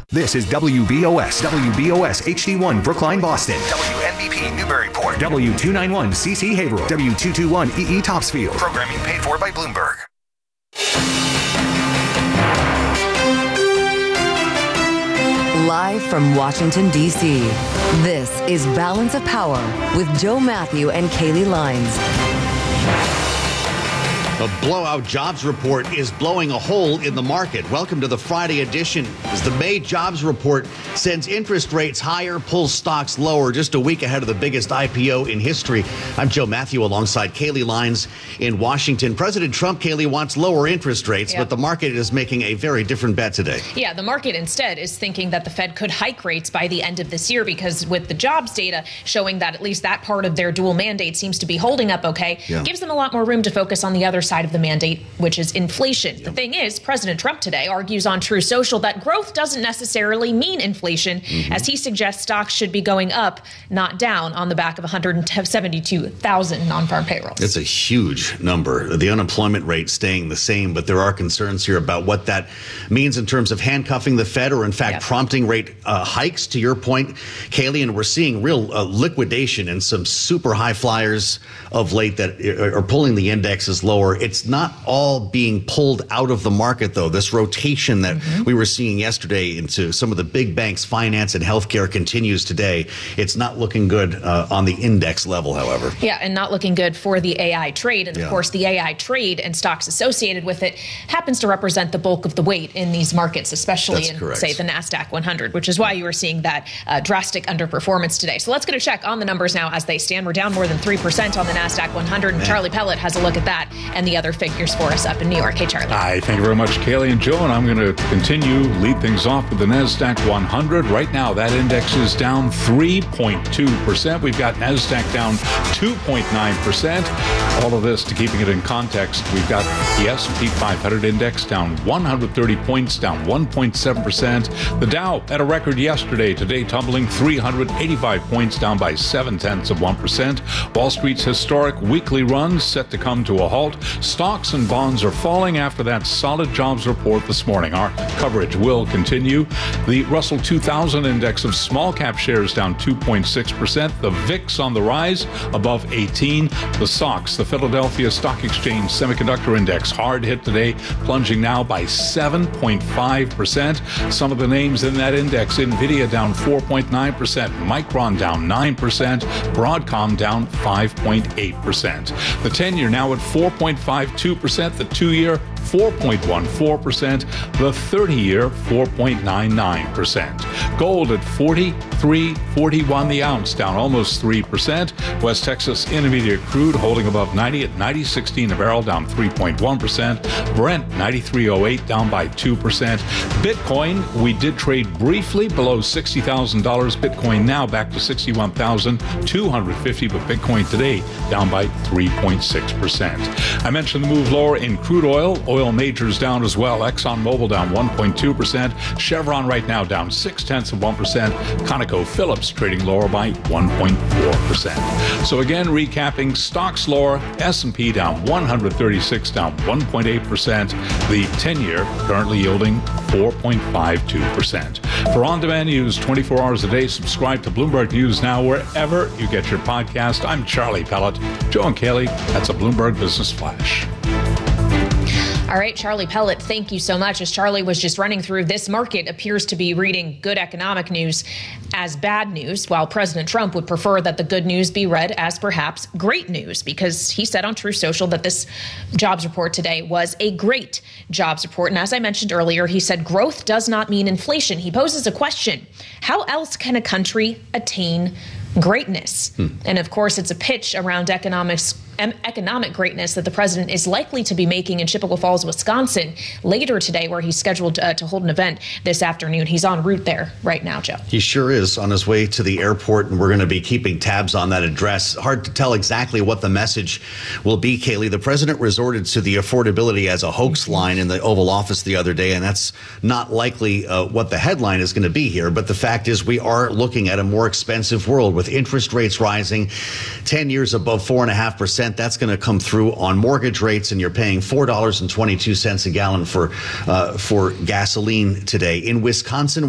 This is WBOS HD1 Brookline, Boston. WNBP Newburyport. W291CC Haverhill. W221EE Topsfield. Programming paid for by Bloomberg. Live from Washington, D.C., this is Balance of Power with Joe Matthew and Kaylee Lines. A blowout jobs report is blowing a hole in the market. Welcome to the Friday edition. As the May jobs report sends interest rates higher, pulls stocks lower, just a week ahead of the biggest IPO in history. I'm Joe Matthew alongside Kaylee Lines in Washington. President Trump, Kaylee, wants lower interest rates, but the market is making a very different bet today. Yeah, the market instead is thinking that the Fed could hike rates by the end of this year because with the jobs data showing that at least that part of their dual mandate seems to be holding up okay, gives them a lot more room to focus on the other side of the mandate, which is inflation. The thing is, President Trump today argues on True Social that growth doesn't necessarily mean inflation, as he suggests stocks should be going up, not down, on the back of 172,000 non-farm payrolls. It's a huge number. The unemployment rate staying the same, but there are concerns here about what that means in terms of handcuffing the Fed or, in fact, prompting rate hikes, to your point, Kaylee. And we're seeing real liquidation and some super high flyers of late that are pulling the indexes lower. It's not all being pulled out of the market, though. This rotation that we were seeing yesterday into some of the big banks, finance and healthcare, continues today. It's not looking good on the index level, however. Yeah, and not looking good for the AI trade. And of course, the AI trade and stocks associated with it happens to represent the bulk of the weight in these markets, especially say, the NASDAQ 100, which is why you are seeing that drastic underperformance today. So let's get a check on the numbers now as they stand. We're down more than 3% on the NASDAQ 100. And Charlie Pellet has a look at that and the other figures for us up in New York. Hey, Charlie. Hi, thank you very much, Kaylee and Joe. And I'm going to continue, lead things off with the NASDAQ 100. Right now, that index is down 3.2%. We've got NASDAQ down 2.9%. All of this, to keeping it in context, we've got the S&P 500 index down 130 points, down 1.7%. The Dow at a record yesterday, today tumbling 385 points, down by 0.7%. Wall Street's historic weekly run set to come to a halt. Stocks and bonds are falling after that solid jobs report this morning. Our coverage will continue. The Russell 2000 index of small cap shares down 2.6%. The VIX on the rise above 18. The SOX, the Philadelphia Stock Exchange Semiconductor Index, hard hit today, plunging now by 7.5%. Some of the names in that index: NVIDIA down 4.9%, Micron down 9%, Broadcom down 5.8%. The 10-year now at 4.52%, the 2-year 4.14%, the 30-year 4.99%. Gold at $43.41 the ounce, down almost 3%. West Texas Intermediate crude holding above 90 at $90.16 a barrel, down 3.1%. Brent 93.08, down by 2%. Bitcoin, we did trade briefly below $60,000. Bitcoin now back to $61,250, but Bitcoin today down by 3.6%. I mentioned the move lower in crude oil. Oil majors down as well. ExxonMobil down 1.2%. Chevron right now down 0.6%. ConocoPhillips trading lower by 1.4%. So again, recapping, stocks lower, S&P down 136, down 1.8%. The 10-year currently yielding 4.52%. For on-demand news 24 hours a day, subscribe to Bloomberg News Now wherever you get your podcast. I'm Charlie Pellet. Joe and Kaylee, that's a Bloomberg Business Flash. All right, Charlie Pellet, thank you so much. As Charlie was just running through, this market appears to be reading good economic news as bad news, while President Trump would prefer that the good news be read as perhaps great news, because he said on True Social that this jobs report today was a great jobs report. And as I mentioned earlier, he said growth does not mean inflation. He poses a question: how else can a country attain greatness? And of course, it's a pitch around economic greatness that the president is likely to be making in Chippewa Falls, Wisconsin later today, where he's scheduled to hold an event this afternoon. He's en route there right now, Joe. He sure is, on his way to the airport, and we're going to be keeping tabs on that address. Hard to tell exactly what the message will be, Kaylee. The president resorted to the affordability as a hoax line in the Oval Office the other day, and that's not likely what the headline is going to be here. But the fact is, we are looking at a more expensive world with interest rates rising, 10 years above 4.5%. That's going to come through on mortgage rates, and you're paying $4.22 a gallon for gasoline today. In Wisconsin,